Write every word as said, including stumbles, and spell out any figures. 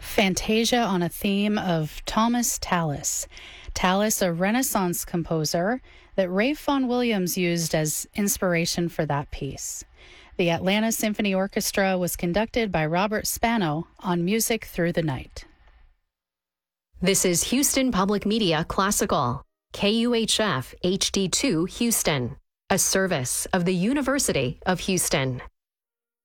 Fantasia on a theme of Thomas Tallis. Tallis, a Renaissance composer that Ralph Vaughan Williams used as inspiration for that piece. The Atlanta Symphony Orchestra was conducted by Robert Spano on Music Through the Night. This is Houston Public Media Classical, K U H F H D two Houston, a service of the University of Houston.